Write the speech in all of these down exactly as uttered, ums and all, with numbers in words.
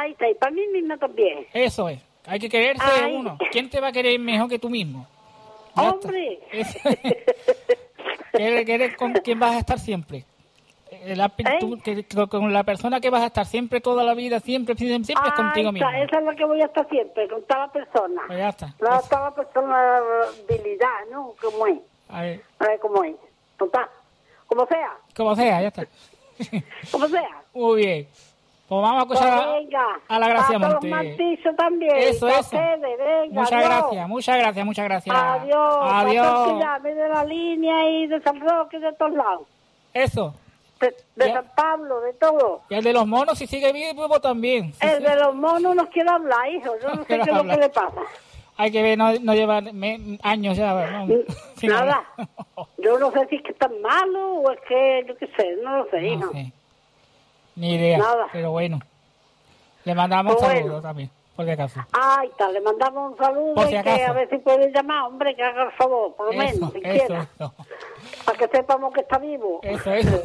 Ahí está, y para mí misma también. Eso es. Hay que quererse Ay. uno. ¿Quién te va a querer mejor que tú mismo? Ya ¡Hombre! está. Eso es. ¿Quieres, quieres con quién vas a estar siempre? La, ¿Eh? tú, que, que, con la persona que vas a estar siempre, toda la vida, siempre, siempre, siempre es contigo Ahí mismo. está, esa es la que voy a estar siempre, con toda la persona. Pues ya está. La, Eso. toda la personalidad, ¿no? ¿Cómo es? A ver, A ver cómo es. Total. Como sea, como sea, ya está. como sea. Muy bien. Pues vamos a escuchar Pues venga, a, a la Gracia a todos Monte. los Mantizos también. Eso, a eso. ustedes, venga, Muchas adiós. gracias, muchas gracias, muchas gracias. Adiós. Adiós. Que llame de la línea y de San Roque, de todos lados. Eso. De, de Ya. San Pablo, de todo. Y el de los monos, si sigue vivo también. Sí, El sí. de los monos no quiere hablar, hijo. Yo no sé quiere qué es lo hablar. que le pasa. Hay que ver, no, no lleva me- años ya. ¿no? Sin Nada. hablar. Yo no sé si es que está malo o es que, yo qué sé, no lo sé, hijo. No sé. Ni idea. Nada. Pero bueno. Le mandamos Pues un bueno. saludo también, por si acaso. Ahí está, le mandamos un saludo Por si y que acaso. a ver si puede llamar, hombre, que haga el favor, por lo menos, Eso, si eso, quiera, eso. para que sepamos que está vivo. Eso, eso.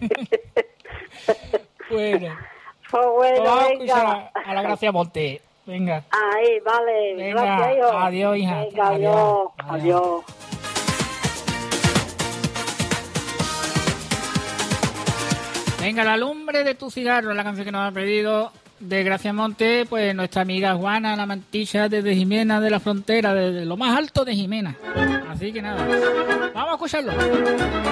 Bueno. Pues bueno, Pues vamos a venga. escuchar a, a la Gracia Monte. Venga. Ahí, vale. Venga, Gracias, hijo. adiós, hija. Venga, Adiós, adiós. adiós. Adiós. Venga, la lumbre de tu cigarro, la canción que nos ha pedido de Gracia Monte, pues nuestra amiga Juana, la mantilla desde Jimena de la Frontera, desde lo más alto de Jimena. Así que nada, vamos a escucharlo.